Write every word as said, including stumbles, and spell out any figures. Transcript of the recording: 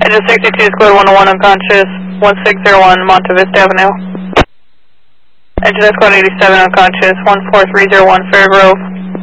Engine sixty-two, squad one oh one unconscious, one six zero one Monte Vista Avenue. Engine squad eighty-seven unconscious, one four three zero one Fair Grove.